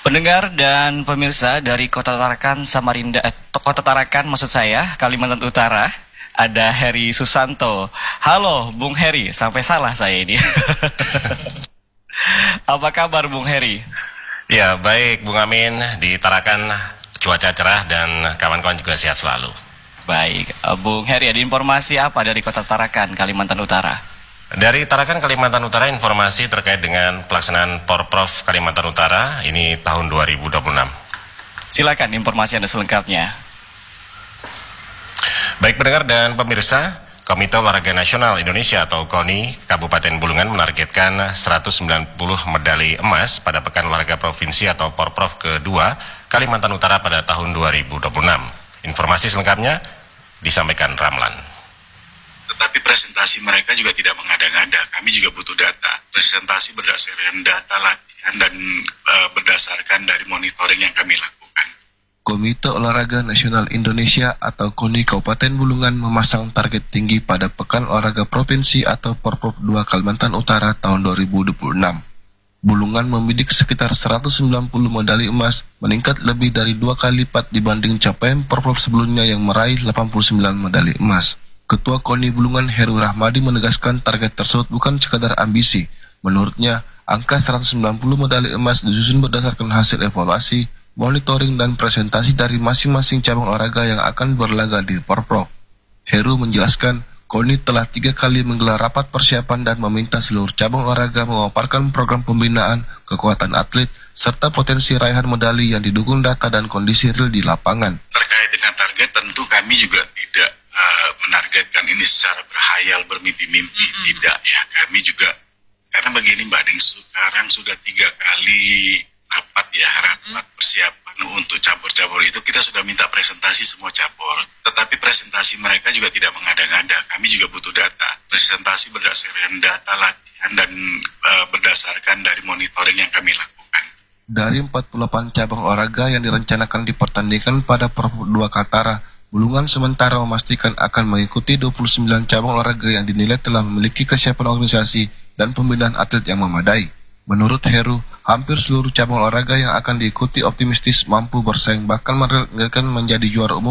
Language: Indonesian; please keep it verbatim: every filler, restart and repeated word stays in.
Pendengar dan pemirsa dari Kota Tarakan, Samarinda, eh, Kota Tarakan maksud saya, Kalimantan Utara, ada Heri Susanto. Halo, Bung Heri, sampai salah saya ini. Apa kabar, Bung Heri? Ya, baik, Bung Amin. Di Tarakan cuaca cerah dan kawan-kawan juga sehat selalu. Baik, Bung Heri, ada informasi apa dari Kota Tarakan, Kalimantan Utara? Dari Tarakan, Kalimantan Utara, informasi terkait dengan pelaksanaan Porprov Kalimantan Utara ini tahun dua ribu dua puluh enam. Silakan informasi Anda selengkapnya. Baik pendengar dan pemirsa, Komite Olahraga Nasional Indonesia atau KONI Kabupaten Bulungan menargetkan seratus sembilan puluh medali emas pada Pekan Olahraga Provinsi atau Porprov kedua Kalimantan Utara pada tahun dua ribu dua puluh enam. Informasi selengkapnya disampaikan Ramlan. Tetapi presentasi mereka juga tidak mengada-ngada. Kami juga butuh data. Presentasi berdasarkan data latihan dan e, berdasarkan dari monitoring yang kami lakukan. Komite Olahraga Nasional Indonesia atau KONI Kabupaten Bulungan memasang target tinggi pada Pekan Olahraga Provinsi atau Porprov dua Kalimantan Utara tahun dua ribu dua puluh enam. Bulungan membidik sekitar seratus sembilan puluh medali emas, meningkat lebih dari dua kali lipat dibanding capaian Porprov sebelumnya yang meraih delapan puluh sembilan medali emas. Ketua KONI Bulungan Heru Rahmadi menegaskan target tersebut bukan sekadar ambisi. Menurutnya, angka seratus sembilan puluh medali emas disusun berdasarkan hasil evaluasi, monitoring, dan presentasi dari masing-masing cabang olahraga yang akan berlaga di Porprov. Heru menjelaskan, KONI telah tiga kali menggelar rapat persiapan dan meminta seluruh cabang olahraga memaparkan program pembinaan, kekuatan atlet, serta potensi raihan medali yang didukung data dan kondisi real di lapangan. Terkait dengan target, tentu kami juga tidak uh, menargetkan ini secara berhayal, bermimpi-mimpi. Mm-hmm. Tidak ya, kami juga, karena begini Mbak Ding, sekarang sudah tiga kali rapat ya, rapat persiapan untuk cabur-cabur itu kita sudah minta presentasi semua cabur, tetapi presentasi mereka juga tidak mengada-ngada. Kami juga butuh data. Presentasi berdasarkan data latihan dan e, berdasarkan dari monitoring yang kami lakukan. Dari empat puluh delapan cabang olahraga yang direncanakan dipertandingkan pada Porprov dua Kaltara, Bulungan sementara memastikan akan mengikuti dua puluh sembilan cabang olahraga yang dinilai telah memiliki kesiapan organisasi dan pembinaan atlet yang memadai. Menurut Heru, hampir seluruh cabang olahraga yang akan diikuti optimistis mampu bersaing bahkan menargetkan menjadi juara umum